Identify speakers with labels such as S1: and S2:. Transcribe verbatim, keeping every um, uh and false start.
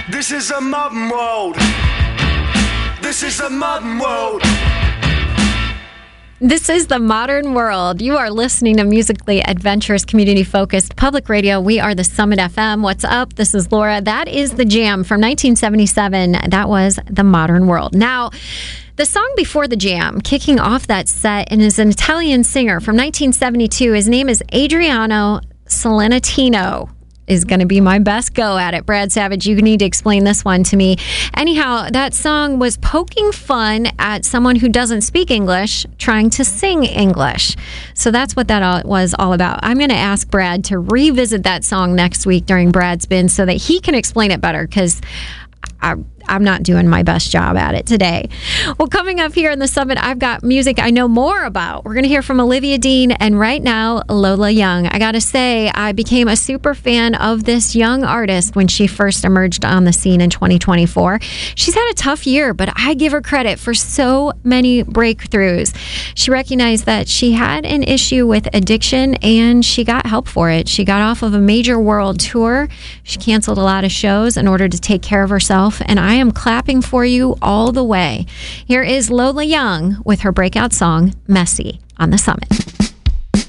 S1: This is a modern world. This is a modern world.
S2: This is the modern world. You are listening to musically adventurous, community-focused public radio. We are the Summit F M. What's up? This is Laura. That is The Jam from nineteen seventy-seven. That was the modern world. Now, the song before The Jam, kicking off that set, and is an Italian singer from nineteen seventy-two. His name is Adriano Celentano. Is going to be my best go at it. Brad Savage, you need to explain this one to me. Anyhow, that song was poking fun at someone who doesn't speak English trying to sing English. So that's what that all, was all about. I'm going to ask Brad to revisit that song next week during Brad's Spin so that he can explain it better, because I, I'm not doing my best job at it today. Well, coming up here in the Summit, I've got music I know more about. We're going to hear from Olivia Dean, and right now, Lola Young. I got to say, I became a super fan of this young artist when she first emerged on the scene in twenty twenty-four. She's had a tough year, but I give her credit for so many breakthroughs. She recognized that she had an issue with addiction, and she got help for it. She got off of a major world tour. She canceled a lot of shows in order to take care of herself, and I am clapping for you all the way. Here is Lola Young with her breakout song, Messy, on the Summit.